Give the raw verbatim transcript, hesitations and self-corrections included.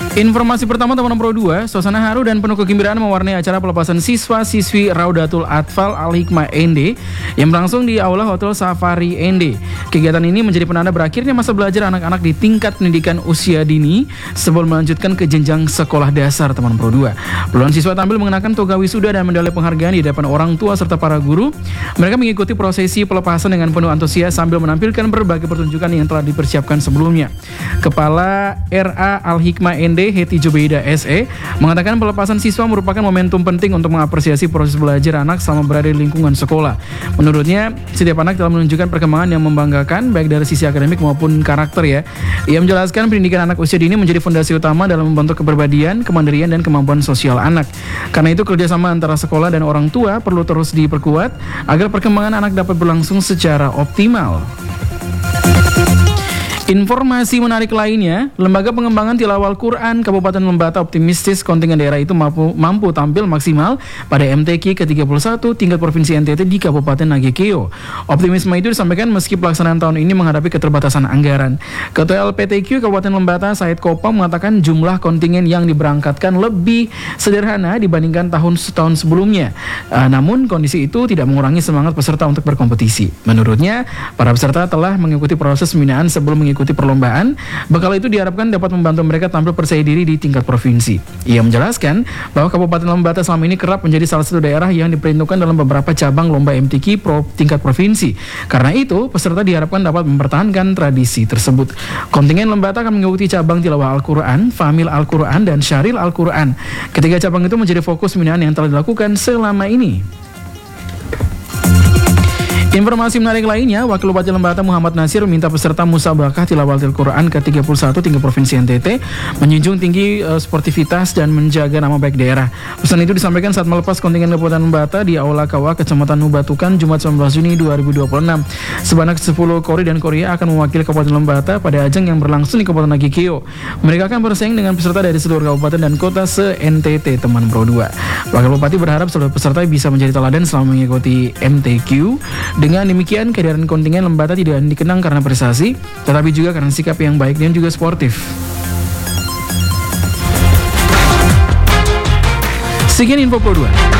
Informasi pertama teman Pro dua, suasana haru dan penuh kegembiraan mewarnai acara pelepasan siswa-siswi Raudatul Atfal Al-Hikmah N D yang berlangsung di Aula Hotel Safari N D. Kegiatan ini menjadi penanda berakhirnya masa belajar anak-anak di tingkat pendidikan usia dini sebelum melanjutkan ke jenjang sekolah dasar teman Pro dua. Puluhan siswa tampil mengenakan toga wisuda dan medali penghargaan di depan orang tua serta para guru. Mereka mengikuti prosesi pelepasan dengan penuh antusias sambil menampilkan berbagai pertunjukan yang telah dipersiapkan sebelumnya. Kepala R A Al-Hikmah N D Heti Jubeida S E mengatakan pelepasan siswa merupakan momentum penting untuk mengapresiasi proses belajar anak selama berada di lingkungan sekolah. Menurutnya, setiap anak telah menunjukkan perkembangan yang membanggakan baik dari sisi akademik maupun karakter ya. Ia menjelaskan pendidikan anak usia dini menjadi fondasi utama dalam membentuk kepribadian, kemandirian, dan kemampuan sosial anak. Karena itu kerjasama antara sekolah dan orang tua perlu terus diperkuat agar perkembangan anak dapat berlangsung secara optimal. Informasi menarik lainnya, Lembaga Pengembangan Tilawah Al-Quran Kabupaten Lembata optimistis kontingen daerah itu mampu, mampu tampil maksimal pada M T Q ke tiga puluh satu tingkat Provinsi N T T di Kabupaten Nagekeo. Optimisme itu disampaikan meski pelaksanaan tahun ini menghadapi keterbatasan anggaran. Ketua L P T Q Kabupaten Lembata, Said Kopang, mengatakan jumlah kontingen yang diberangkatkan lebih sederhana dibandingkan tahun setahun sebelumnya. Uh, namun kondisi itu tidak mengurangi semangat peserta untuk berkompetisi. Menurutnya, para peserta telah mengikuti proses pembinaan sebelum mengikuti ikuti perlombaan. Bekal itu diharapkan dapat membantu mereka tampil percaya diri di tingkat provinsi. Ia menjelaskan bahwa Kabupaten Lembata selama ini kerap menjadi salah satu daerah yang diperhitungkan dalam beberapa cabang lomba M T Q pro tingkat provinsi. Karena itu, peserta diharapkan dapat mempertahankan tradisi tersebut. Kontingen Lembata akan mengikuti cabang tilawah Al-Quran, Famil Al-Quran, dan Syaril Al-Quran. Ketiga cabang itu menjadi fokus pembinaan yang telah dilakukan selama ini. Informasi menarik lainnya, Wakil Bupati Lembata Muhammad Nasir meminta peserta musabaqah tilawatil Quran ke tiga puluh satu tingkat Provinsi N T T menjunjung tinggi uh, sportivitas dan menjaga nama baik daerah. Pesan itu disampaikan saat melepas kontingen Kabupaten Lembata di Aula Kawah Kecamatan Nubatukan Jumat sembilan belas Juni dua ribu dua puluh enam. Sebanyak sepuluh kori dan korea akan mewakili Kabupaten Lembata pada ajang yang berlangsung di Kabupaten Nagekeo. Mereka akan bersaing dengan peserta dari seluruh kabupaten dan kota se-N T T teman Pro dua. Wakil Bupati berharap seluruh peserta bisa menjadi teladan selama mengikuti M T Q. Dengan demikian, kehadiran kontingen Lembata tidak dikenang karena prestasi, tetapi juga karena sikap yang baik dan juga sportif. Sekian info Pro dua.